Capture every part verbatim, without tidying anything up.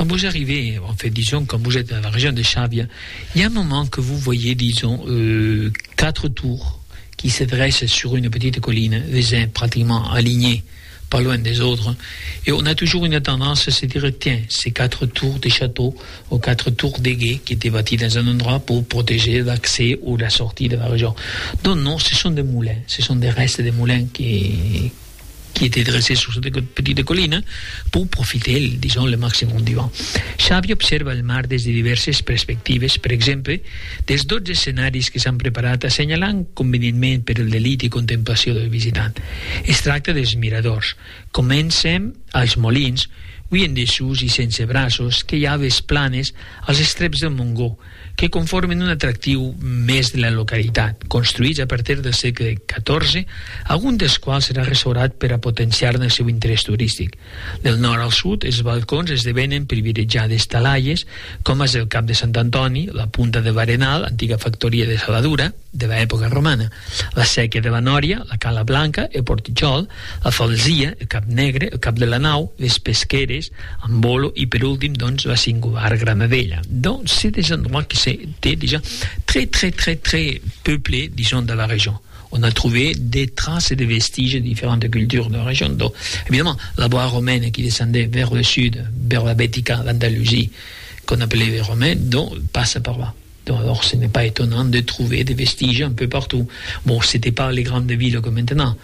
quand vous arrivez, en fait, disons, quand vous êtes dans la région de Xàbia, il y a un moment que vous voyez, disons, euh, quatre tours qui se dressent sur une petite colline, les uns pratiquement alignés, pas loin des autres. Et on a toujours une tendance à se dire, tiens, ces quatre tours des châteaux ou quatre tours des guets qui étaient bâtis dans un endroit pour protéger l'accès ou la sortie de la région. Donc non, ce sont des moulins, ce sont des restes des moulins qui... qui étaient dressés sur cette petite colline pour profiter, disons, le maximum du vent. Xàbia observa el mar des de diverses perspectives, per exemple, dels dotze escenaris que s'han preparat assenyalant convenientment per el delit i contemplació del visitant. Es tracta dels miradors. Comencem als molins, avui en desús i sense braços, que hi ha ves planes als extrems del Montgó, que conformen un atractiu més de la localitat, construïts a partir del segle catorze, algun dels quals serà restaurat per a potenciar-ne el seu interès turístic. Del nord al sud, els balcons esdevenen privilegiades talaies, com és el Cap de Sant Antoni, la Punta de Barenal, antiga factoria de saladura de l'època romana, la Sèquia de la Nòria, la Cala Blanca, el Portijol, la Falsia, el Cap Negre, el Cap de la Nau, les Pesqueres, en Bolo i, per últim, doncs, la singular Granadella. Donc, c'est des endroits qui étaient déjà très, très, très, très peuplés, disons, de la région. On a trouvé des traces et des vestiges de différentes cultures de la région. Donc, évidemment, la voie romaine qui descendait vers le sud, vers la Bética, l'Andalousie, qu'on appelait les Romains, donc, passe par là. Donc, alors, ce n'est pas étonnant de trouver des vestiges un peu partout. Bon, c'était pas les grandes villes comme maintenant.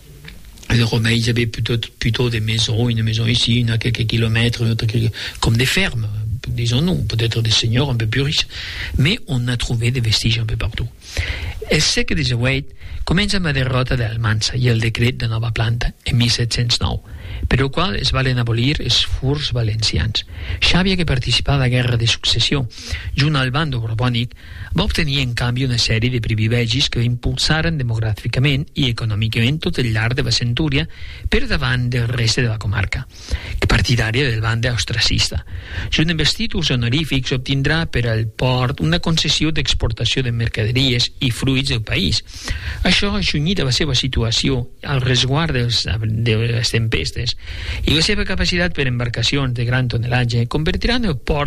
Les Romains, ils avaient plutôt, plutôt des maisons, une maison ici, une à quelques kilomètres, une autre quelques... comme des fermes, disons-nous, peut-être des seigneurs un peu plus riches. Mais on a trouvé des vestiges un peu partout. El segle divuit comença amb la derrota d'Almansa i el decret de nova planta en mil set-cents nou, per el qual es valen abolir els furs valencians. Xàbia, que participava a la guerra de successió junt al bando borbònic, va obtenir en canvi una sèrie de privilegis que impulsaren demogràficament i econòmicament tot el llarg de la centúria per davant del reste de la comarca, que partidària del bando austracista. Junt amb els títols honorífics obtindrà per al port una concessió d'exportació de mercaderies i fruits del país. Això, junyit a la seva situació al resguard dels, de les tempestes i la seva capacitat per embarcacions de gran tonelatge, convertiran el port